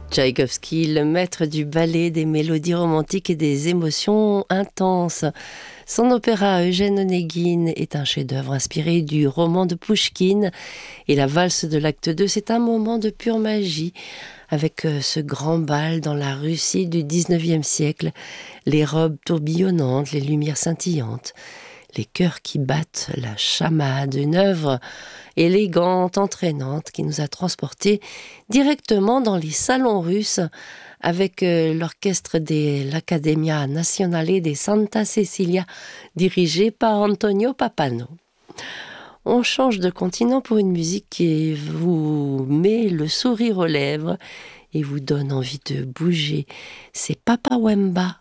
Tchaïkovski, le maître du ballet, des mélodies romantiques et des émotions intenses. Son opéra Eugène Onégine est un chef-d'œuvre inspiré du roman de Pouchkine. Et la valse de l'acte 2, c'est un moment de pure magie avec ce grand bal dans la Russie du 19e siècle. Les robes tourbillonnantes, les lumières scintillantes, les cœurs qui battent, la chamade, une œuvre élégante, entraînante, qui nous a transportés directement dans les salons russes avec l'orchestre de l'Accademia Nazionale de Santa Cecilia, dirigé par Antonio Papano. On change de continent pour une musique qui vous met le sourire aux lèvres et vous donne envie de bouger. C'est Papa Wemba